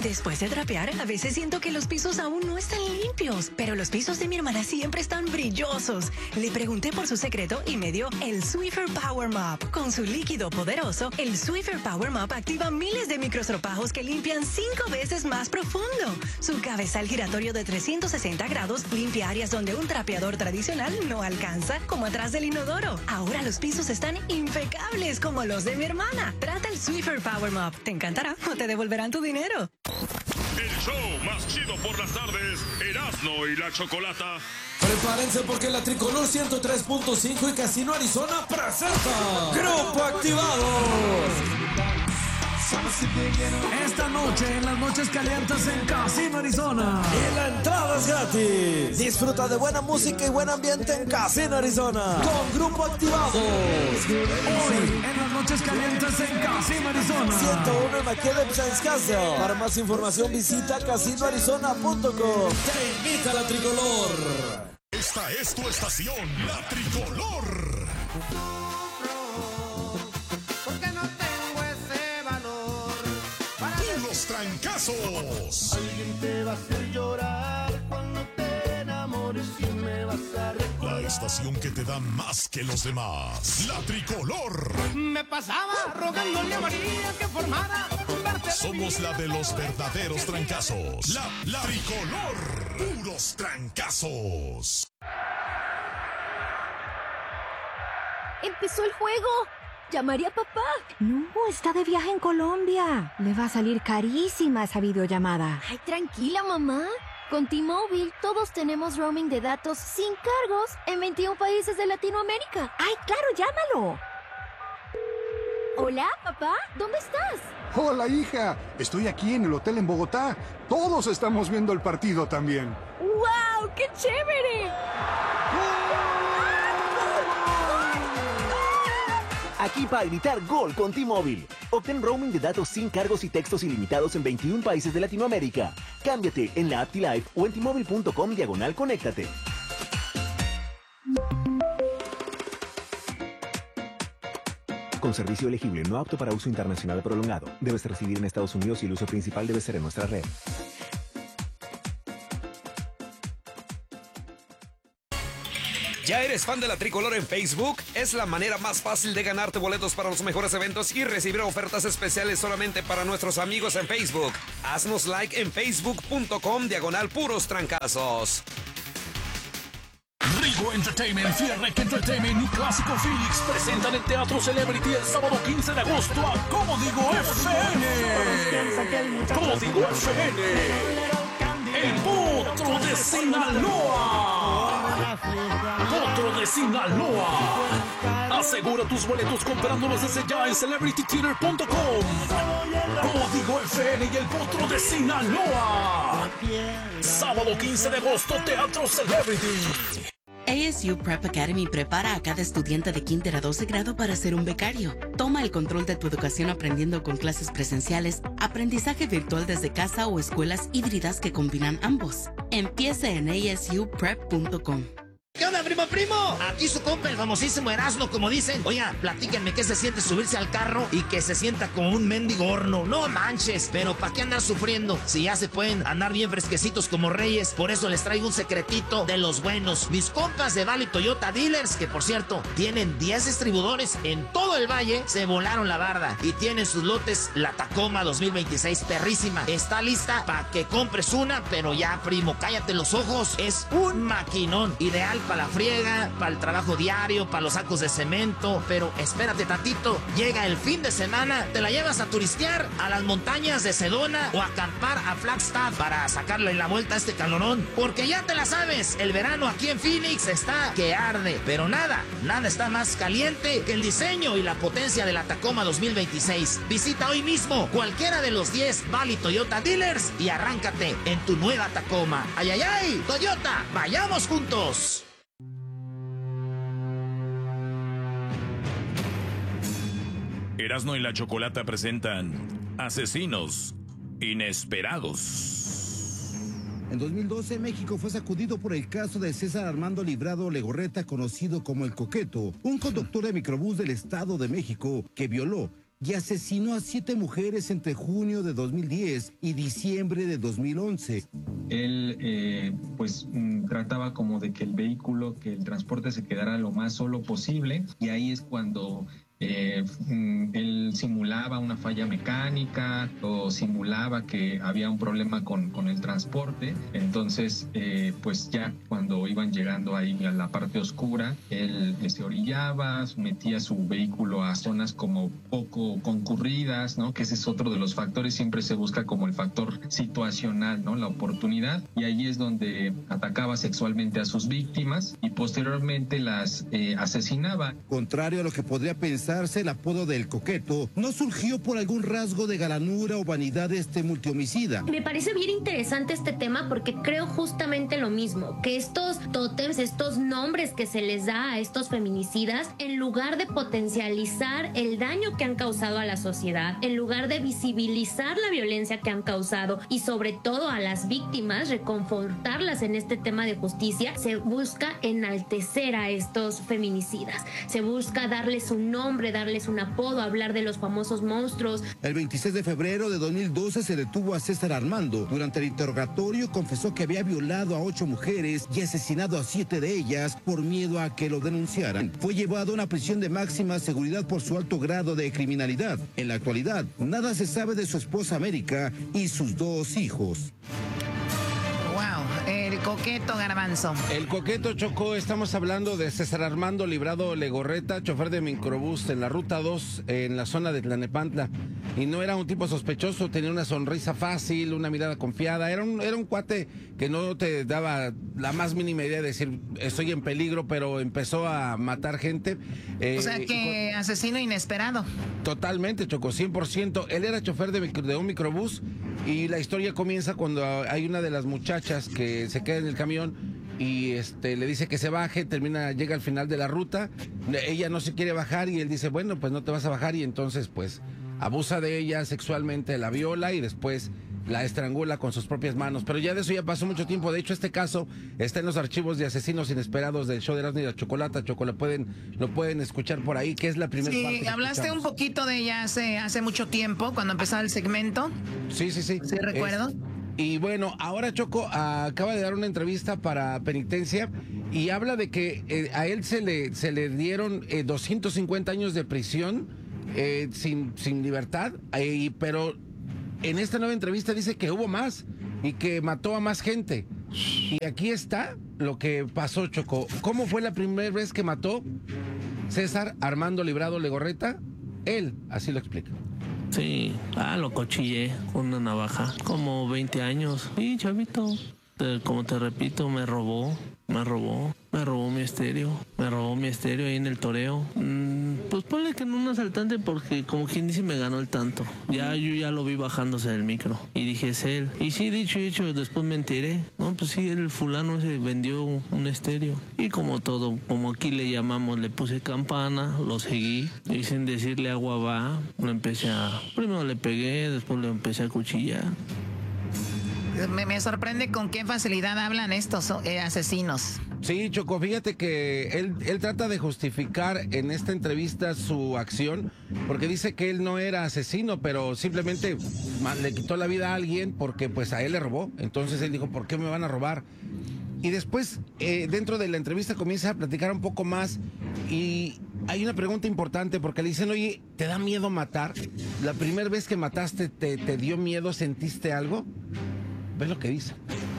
Después de trapear, a veces siento que los pisos aún no están limpios, pero los pisos de mi hermana siempre están brillosos. Le pregunté por su secreto y me dio el Swiffer Power Mop. Con su líquido poderoso, el Swiffer Power Mop activa miles de microstropajos que limpian 5 veces más profundo. Su cabezal giratorio de 360 grados limpia áreas donde un trapeador tradicional no alcanza, como atrás del inodoro. Ahora los pisos están impecables como los de mi hermana. Trata el Swiffer Power Mop. Te encantará o te devolverán tu dinero. El show más chido por las tardes, Erasmo y la Chocolata. Prepárense porque la Tricolor 103.5 y Casino Arizona presenta Grupo Activados. Esta noche en las noches calientes en Casino Arizona. Y la entrada es gratis. Disfruta de buena música y buen ambiente en Casino Arizona. Con Grupo Activados. Hoy en las noches calientes en Casino Arizona. 101 en McKellips Castle. Para más información visita casinoarizona.com. Te invita la Tricolor. Esta es tu estación, la Tricolor. Trancazos. Alguien te va a hacer llorar cuando te enamores y me vas a recordar. La estación que te da más que los demás. La Tricolor. Me pasaba rogándole a María que formara parte de Somos la de los verdaderos trancazos. La Tricolor. Puros trancazos. ¡Empezó el juego! ¿Llamaría a papá? No, está de viaje en Colombia. Le va a salir carísima esa videollamada. Ay, tranquila, mamá. Con T-Mobile todos tenemos roaming de datos sin cargos en 21 países de Latinoamérica. ¡Ay, claro, llámalo! Hola, papá. ¿Dónde estás? Hola, hija. Estoy aquí en el hotel en Bogotá. Todos estamos viendo el partido también. ¡Wow! ¡Qué chévere! Aquí para gritar gol con T-Mobile. Obtén roaming de datos sin cargos y textos ilimitados en 21 países de Latinoamérica. Cámbiate en la app T-Life o en T-Mobile.com/conéctate. Con servicio elegible, no apto para uso internacional prolongado. Debes residir en Estados Unidos y el uso principal debe ser en nuestra red. ¿Ya eres fan de la Tricolor en Facebook? Es la manera más fácil de ganarte boletos para los mejores eventos y recibir ofertas especiales solamente para nuestros amigos en Facebook. Haznos like en facebook.com/puros trancazos. Rigo Entertainment, Fierrec Entertainment y Clásico Phoenix presentan el Teatro Celebrity el sábado 15 de agosto a Código FN. Código FN. El Potro de Sinaloa. Potro de Sinaloa. Asegura tus boletos comprándolos desde ya en celebritytheater.com. Código FN y el Potro de Sinaloa. Sábado 15 de agosto, Teatro Celebrity. ASU Prep Academy prepara a cada estudiante de kinder a 12 grado para ser un becario. Toma el control de tu educación aprendiendo con clases presenciales, aprendizaje virtual desde casa o escuelas híbridas que combinan ambos. Empieza en asuprep.com. ¿Qué onda, primo? Aquí su compa, el famosísimo Erasmo, como dicen. Oiga, platíquenme qué se siente subirse al carro y que se sienta como un mendigo horno. No manches, pero ¿para qué andar sufriendo? Si ya se pueden andar bien fresquecitos como reyes. Por eso les traigo un secretito de los buenos. Mis compas de Valley Toyota Dealers, que por cierto, tienen 10 distribuidores en todo el valle, se volaron la barda y tienen sus lotes la Tacoma 2026 perrísima. Está lista para que compres una, pero ya, primo, cállate los ojos. Es un maquinón, ideal para la friega, para el trabajo diario, para los sacos de cemento. Pero espérate tantito, llega el fin de semana, te la llevas a turistear a las montañas de Sedona o a acampar a Flagstaff para sacarle la vuelta a este calorón, porque ya te la sabes, el verano aquí en Phoenix está que arde. Pero nada está más caliente que el diseño y la potencia de la Tacoma 2026. Visita hoy mismo cualquiera de los 10 Valley Toyota Dealers y arráncate en tu nueva Tacoma. ¡Ay, ay, ay! ¡Toyota! ¡Vayamos juntos! Erasmo y la Chocolata presentan Asesinos Inesperados. En 2012, México fue sacudido por el caso de César Armando Librado Legorreta, conocido como El Coqueto, un conductor de microbús del Estado de México que violó, y asesinó a 7 mujeres entre junio de 2010 y diciembre de 2011. Él trataba como de que el transporte se quedara lo más solo posible, y ahí es cuando él simulaba una falla mecánica o simulaba que había un problema con el transporte. Entonces ya cuando iban llegando ahí a la parte oscura, él se orillaba, metía su vehículo a zonas como poco concurridas, ¿no? Que ese es otro de los factores. Siempre se busca como el factor situacional, ¿no? La oportunidad, y ahí es donde atacaba sexualmente a sus víctimas y posteriormente las asesinaba. Contrario a lo que podría pensarse, el apodo del Coqueto no surgió por algún rasgo de galanura o vanidad de este multihomicida. Me parece bien interesante este tema porque creo justamente lo mismo, que estos tótems, estos nombres que se les da a estos feminicidas, en lugar de potencializar el daño que han causado a la sociedad, en lugar de visibilizar la violencia que han causado y sobre todo a las víctimas, reconfortarlas en este tema de justicia, se busca enaltecer a estos feminicidas, se busca darles un nombre, darles un apodo, hablar de los famosos monstruos. El 26 de febrero de 2012 se detuvo a César Armando. Durante el interrogatorio confesó que había violado a 8 mujeres y asesinado a 7 de ellas por miedo a que lo denunciaran. Fue llevado a una prisión de máxima seguridad por su alto grado de criminalidad. En la actualidad, nada se sabe de su esposa América y sus 2 hijos. El Coqueto, Garbanzo. El Coqueto, Chocó, estamos hablando de César Armando Librado Legorreta, chofer de microbús en la ruta 2 en la zona de Tlalnepantla. Y no era un tipo sospechoso, tenía una sonrisa fácil, una mirada confiada, era un cuate que no te daba la más mínima idea de decir estoy en peligro, pero empezó a matar gente. O sea que asesino inesperado. Totalmente, Chocó, 100%. Él era chofer de un microbús y la historia comienza cuando hay una de las muchachas que se queda en el camión y le dice que se baje, llega al final de la ruta, ella no se quiere bajar y él dice, bueno, pues no te vas a bajar, y entonces pues abusa de ella sexualmente, la viola y después la estrangula con sus propias manos. Pero ya de eso ya pasó mucho tiempo. De hecho, este caso está en los archivos de Asesinos Inesperados del show de Erasmo y la Chocolata. Lo pueden escuchar por ahí, que es la primera parte. Sí, hablaste un poquito de ella hace mucho tiempo, cuando empezaba el segmento. Sí. Sí, recuerdo. Y bueno, ahora Choco acaba de dar una entrevista para Penitencia y habla de que a él se le dieron 250 años de prisión sin libertad, pero en esta nueva entrevista dice que hubo más y que mató a más gente. Y aquí está lo que pasó, Choco. ¿Cómo fue la primera vez que mató César Armando Librado Legorreta? Él así lo explica. Sí, lo cochillé con una navaja, como 20 años. Sí, chavito, como te repito, me robó mi estéreo, ahí en el toreo. Pues ponle que en un asaltante, porque como quien dice me ganó el tanto. Yo ya lo vi bajándose del micro y dije, es él. Y sí, dicho y hecho, después me enteré. No, pues sí, el fulano ese vendió un estéreo. Y como todo, como aquí le llamamos, le puse campana, lo seguí. Y sin decirle agua va, primero le pegué, después le empecé a cuchillar. Me sorprende con qué facilidad hablan estos asesinos. Sí, Choco, fíjate que él trata de justificar en esta entrevista su acción, porque dice que él no era asesino, pero simplemente le quitó la vida a alguien porque pues a él le robó. Entonces él dijo, ¿por qué me van a robar? Y después, dentro de la entrevista comienza a platicar un poco más y hay una pregunta importante porque le dicen, oye, ¿te da miedo matar? ¿La primera vez que mataste te dio miedo, sentiste algo? ¿Ves lo que dice?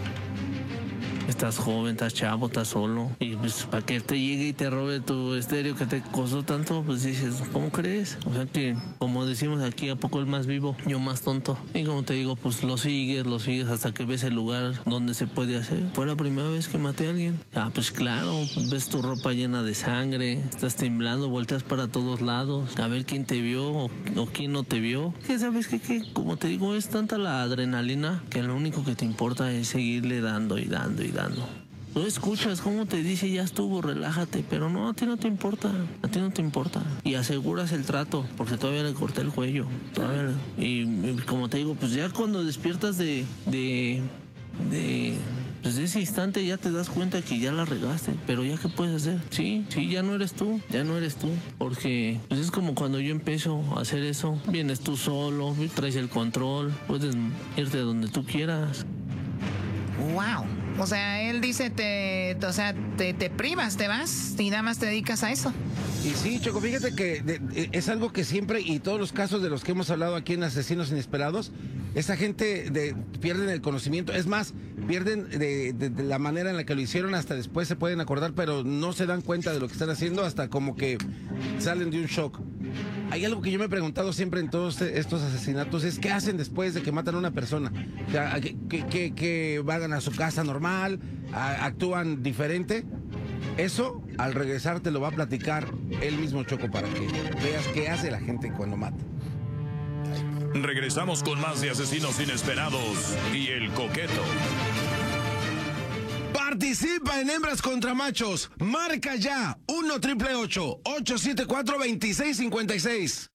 Estás joven, estás chavo, estás solo. Y pues para que te llegue y te robe tu estéreo que te costó tanto, pues dices, ¿cómo crees? O sea que, como decimos aquí, ¿a poco el más vivo? Yo más tonto. Y como te digo, pues lo sigues hasta que ves el lugar donde se puede hacer. Fue la primera vez que maté a alguien. Pues claro, ves tu ropa llena de sangre, estás temblando, volteas para todos lados, a ver quién te vio o quién no te vio. Que sabes que, como te digo, es tanta la adrenalina que lo único que te importa es seguirle dando y dando y dando. Tú escuchas cómo te dice, ya estuvo, relájate, pero no, a ti no te importa. Y aseguras el trato, porque todavía le corté el cuello. Y como te digo, pues ya cuando despiertas de Pues ese instante ya te das cuenta que ya la regaste, pero ya qué puedes hacer. Sí, ya no eres tú, porque pues es como cuando yo empiezo a hacer eso, vienes tú solo, traes el control, puedes irte donde tú quieras. Wow. O sea, él dice, te privas, te vas y nada más te dedicas a eso. Y sí, Choco, fíjate que es algo que siempre, y todos los casos de los que hemos hablado aquí en Asesinos Inesperados, esa gente pierden el conocimiento, es más, pierden de la manera en la que lo hicieron, hasta después se pueden acordar, pero no se dan cuenta de lo que están haciendo hasta como que salen de un shock. Hay algo que yo me he preguntado siempre en todos estos asesinatos, es qué hacen después de que matan a una persona. O sea, que vayan a su casa normal, actúan diferente. Eso, al regresar, te lo va a platicar él mismo, Choco, para que veas qué hace la gente cuando mata. Regresamos con más de Asesinos Inesperados y El Coqueto. Participa en Hembras contra Machos. Marca ya 1-888-874-2656.